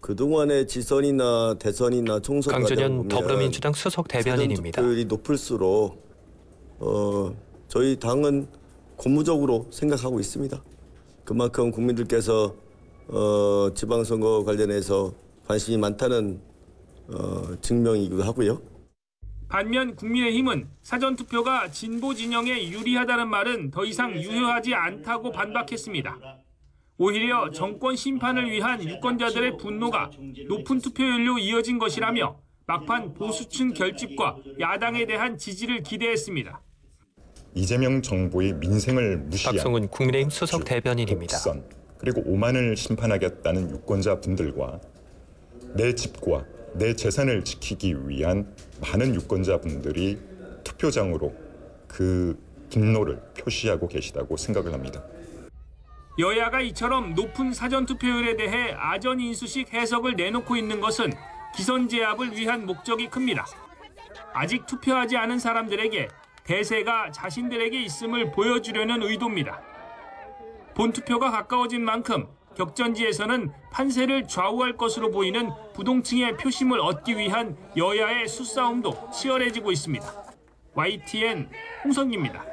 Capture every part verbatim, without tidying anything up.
그동안의 지선이나 대선이나 총선 강준현 더불어민주당 수석 대변인입니다. 투표율이 높을수록 어, 저희 당은 고무적으로 생각하고 있습니다. 그만큼 국민들께서 어, 지방선거 관련해서 관심이 많다는 어, 증명이기도 하고요. 반면 국민의힘은 사전투표가 진보 진영에 유리하다는 말은 더 이상 유효하지 않다고 반박했습니다. 오히려 정권 심판을 위한 유권자들의 분노가 높은 투표율로 이어진 것이라며 막판 보수층 결집과 야당에 대한 지지를 기대했습니다. 이재명 정부의 민생을 무시한 박성훈 국민의힘 수석 대변인입니다. 독선, 그리고 오만을 심판하겠다는 유권자분들과 내 집과 내 재산을 지키기 위한 많은 유권자분들이 투표장으로 그 분노를 표시하고 계시다고 생각을 합니다. 여야가 이처럼 높은 사전투표율에 대해 아전인수식 해석을 내놓고 있는 것은 기선제압을 위한 목적이 큽니다. 아직 투표하지 않은 사람들에게 대세가 자신들에게 있음을 보여주려는 의도입니다. 본투표가 가까워진 만큼 격전지에서는 판세를 좌우할 것으로 보이는 부동층의 표심을 얻기 위한 여야의 수싸움도 치열해지고 있습니다. 와이티엔 홍성기입니다.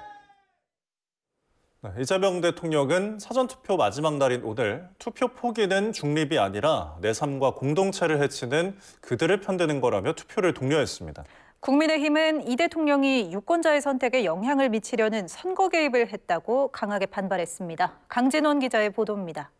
이재명 대통령은 사전투표 마지막 날인 오늘 투표 포기는 중립이 아니라 내 삶과 공동체를 해치는 그들을 편드는 거라며 투표를 독려했습니다. 국민의힘은 이 대통령이 유권자의 선택에 영향을 미치려는 선거 개입을 했다고 강하게 반발했습니다. 강진원 기자의 보도입니다.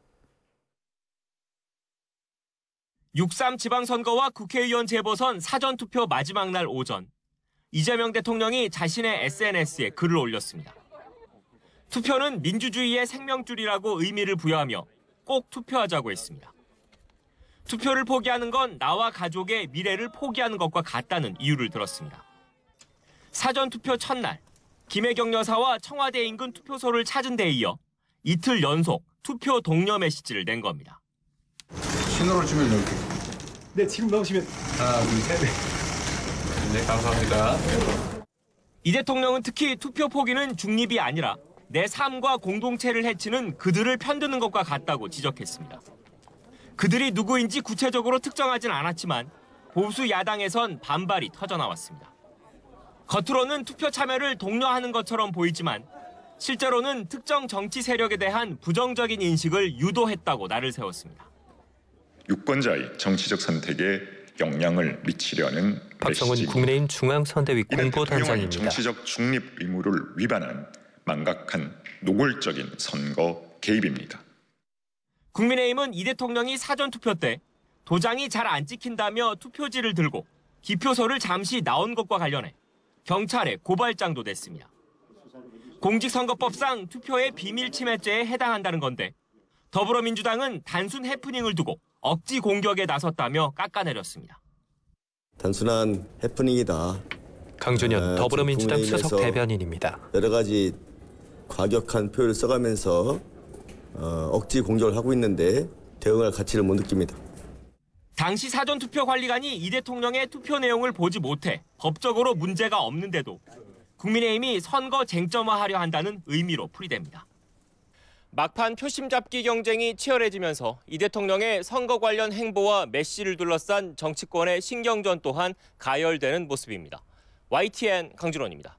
육삼 지방선거와 국회의원 재보선 사전투표 마지막 날 오전, 이재명 대통령이 자신의 에스엔에스에 글을 올렸습니다. 투표는 민주주의의 생명줄이라고 의미를 부여하며 꼭 투표하자고 했습니다. 투표를 포기하는 건 나와 가족의 미래를 포기하는 것과 같다는 이유를 들었습니다. 사전투표 첫날, 김혜경 여사와 청와대 인근 투표소를 찾은 데 이어 이틀 연속 투표 독려 메시지를 낸 겁니다. 신호를 주면 이렇게. 네, 지금 넣으시면. 하나, 둘, 셋. 네, 감사합니다. 이 대통령은 특히 투표 포기는 중립이 아니라 내 삶과 공동체를 해치는 그들을 편드는 것과 같다고 지적했습니다. 그들이 누구인지 구체적으로 특정하진 않았지만 보수 야당에선 반발이 터져나왔습니다. 겉으로는 투표 참여를 독려하는 것처럼 보이지만 실제로는 특정 정치 세력에 대한 부정적인 인식을 유도했다고 날을 세웠습니다. 유권자의 정치적 선택에 영향을 미치려는 박성훈 메시지입니다. 국민의힘 중앙선대위 공보단장입니다. 정치적 중립 의무를 위반한 망각한 노골적인 선거 개입입니다. 국민의힘은 이 대통령이 사전투표 때 도장이 잘 안 찍힌다며 투표지를 들고 기표소를 잠시 나온 것과 관련해 경찰에 고발장도 냈습니다. 공직선거법상 투표의 비밀 침해죄에 해당한다는 건데 더불어민주당은 단순 해프닝을 두고 억지 공격에 나섰다며 깎아내렸습니다. 단순한 해프닝이다. 강준현 아, 더불어민주당 수석 대변인입니다. 여러 가지 과격한 표현을 써가면서 어, 억지 공격을 하고 있는데 대응할 가치를 못 느낍니다. 당시 사전투표관리관이 이 대통령의 투표 내용을 보지 못해 법적으로 문제가 없는데도 국민의힘이 선거 쟁점화하려 한다는 의미로 풀이됩니다. 막판 표심 잡기 경쟁이 치열해지면서 이 대통령의 선거 관련 행보와 메시를 둘러싼 정치권의 신경전 또한 가열되는 모습입니다. 와이티엔 강준원입니다.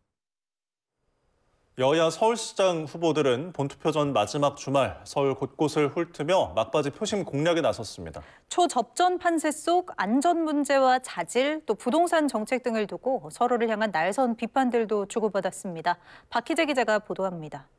여야 서울시장 후보들은 본투표 전 마지막 주말 서울 곳곳을 훑으며 막바지 표심 공략에 나섰습니다. 초접전 판세 속 안전 문제와 자질, 또 부동산 정책 등을 두고 서로를 향한 날선 비판들도 주고받았습니다. 박희재 기자가 보도합니다.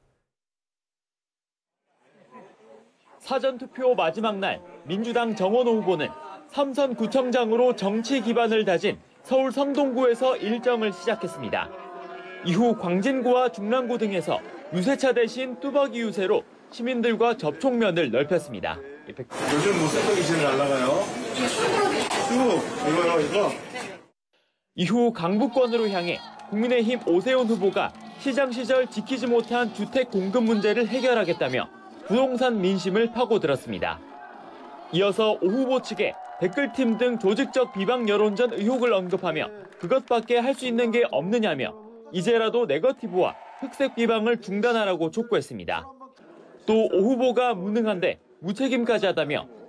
사전투표 마지막 날 민주당 정원호 후보는 삼선 구청장으로 정치 기반을 다진 서울 성동구에서 일정을 시작했습니다. 이후 광진구와 중랑구 등에서 유세차 대신 뚜벅이 유세로 시민들과 접촉면을 넓혔습니다. 요즘 뭐 쇳떡이시는 날라가요? 쑥! 이거요, 이거? 이후 강북권으로 향해 국민의힘 오세훈 후보가 시장 시절 지키지 못한 주택 공급 문제를 해결하겠다며 부동산 민심을 파고들었습니다. 이어서 오 후보 측에 댓글팀 등 조직적 비방 여론전 의혹을 언급하며 그것밖에 할 수 있는 게 없느냐며 이제라도 네거티브와 흑색 비방을 중단하라고 촉구했습니다. 또 오 후보가 무능한데 무책임까지 하다며